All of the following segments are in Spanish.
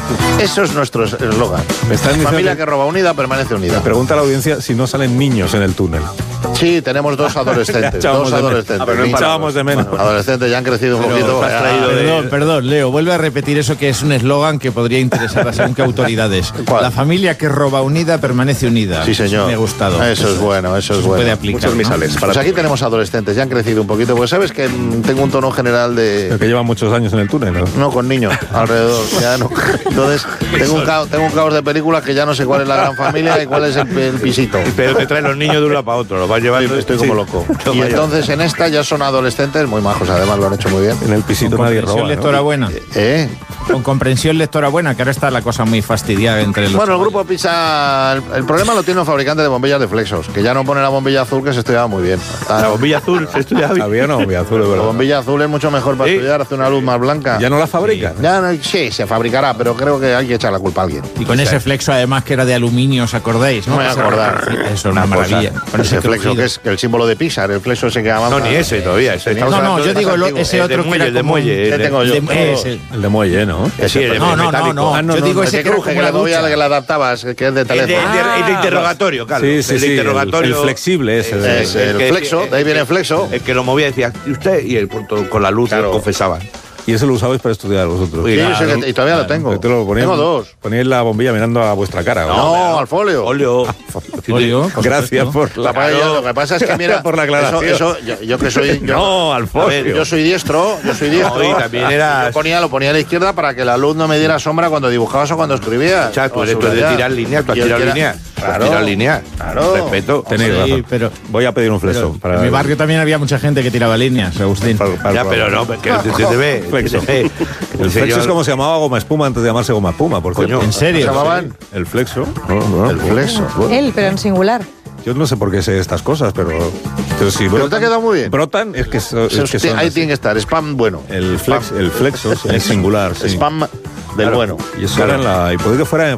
Eso es nuestro eslogan. Familia que roba unida permanece unida. Me pregunta la audiencia si no salen niños en el túnel. Sí, tenemos dos adolescentes. Echábamos de menos. Bueno, adolescentes ya han crecido un poquito. Perdón, Leo, vuelve a repetir eso que es un eslogan que podría interesar a según qué autoridades. ¿Cuál? La familia que roba unida permanece unida. Sí, señor. Me ha gustado. Eso es bueno. Puede aplicar. Muchos misales. Pues aquí tenemos adolescentes, ya han crecido un poquito. Pues sabes que tengo un tono general de... Pero que llevan muchos años en el túnel, ¿no? No, con niños alrededor. Ya no. Entonces, tengo un caos de películas que ya no sé cuál es la gran familia y cuál es el pisito. Pero te traen los niños de un lado para otro, los vas llevando. Estoy como loco. Y entonces en esta ya son adolescentes muy majos, además lo han hecho muy bien. En el pisito nadie roba, Lectora ¿no? buena. Con comprensión lectora buena, que ahora está la cosa muy fastidiada entre los... Bueno, el grupo Pisa, el problema lo tiene un fabricante de bombillas de Flexos, que ya no pone la bombilla azul, que se estudiaba muy bien. La bombilla azul se estudiaba bien. Había una bombilla azul, es La verdad. bombilla azul es mucho mejor para estudiar, hace una luz más blanca. ¿Ya no la fabrican? Sí, se fabricará, pero creo que hay que echar la culpa a alguien. Y con ese flexo, además, que era de aluminio, ¿os acordáis? No me voy a acordar. Eso es una maravilla. Con Ese flexo, crujido. que es el símbolo de Pisa, el flexo ese que avanza. No, ni ese todavía. Ese No, yo digo ese otro que era el de como- muelle. ¿Qué tengo yo? El de muelle, ¿no? Sí, el de No, metálico. yo digo Ese ese que era cruje, como que la una bobilla ducha. que la adaptabas, que es de El de teléfono. interrogatorio, Carlos. Sí, el de interrogatorio. el flexible ese. Es el flexo, de ahí viene el flexo. El que lo movía decía, ¿y usted? Y el con la luz confesaba. Y eso lo usabais para estudiar vosotros. Sí, Claro. y todavía lo tengo. Te lo poníais, Tengo dos. Poníais la bombilla mirando a vuestra cara. No, al folio. Óleo. Folio, por Gracias supuesto. por la... Lo que pasa es que, mira, por la aclaración. yo que soy... No, al folio. Yo soy diestro. No, y también era... Lo ponía a la izquierda para que la luz no me diera sombra cuando dibujabas o cuando escribías. O sea, tú eres de tirar líneas, tú has tirado líneas. Claro. Tirar líneas. Claro. Respeto. Tenéis Sí, razón. pero Voy a pedir un flexo. para en mi barrio también había mucha gente que tiraba líneas, Agustín. Ya, pero no, que se ve. Flexo. El flexo es como se llamaba goma espuma antes de llamarse goma espuma, por Coño. cierto. ¿En serio? ¿Se llamaban? El flexo. El flexo. Él, pero en singular. Yo no sé por qué sé estas cosas, pero si Pero te ha quedado muy bien. brotan, es que son Ahí así. tiene que estar, spam bueno. El flexo es singular, sí. Spam del Claro. bueno. Y eso era en la... Y puede que fuera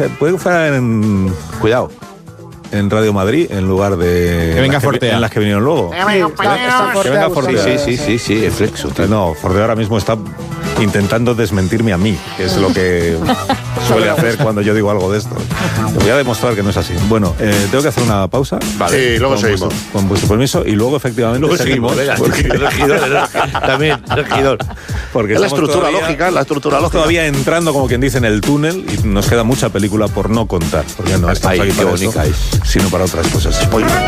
en... Cuidado. En Radio Madrid, en lugar de... Que venga en Fortea. En las que vinieron luego. Que venga Fortea. Sí, el flexo. No, Fortea ahora mismo está intentando desmentirme a mí, que es lo que suele hacer cuando yo digo algo de esto. Te voy a demostrar que no es así. Bueno, tengo que hacer una pausa. Sí, luego seguimos. Con vuestro permiso, y luego efectivamente Luego seguimos. Venga, regidor. También, regidor. Porque Es la estamos estructura todavía- lógica, la estructura Estamos lógica. todavía entrando, como quien dice, en el túnel y nos queda mucha película por no contar. Porque no estamos Ay, aquí qué para bonita eso, es. sino para otras cosas.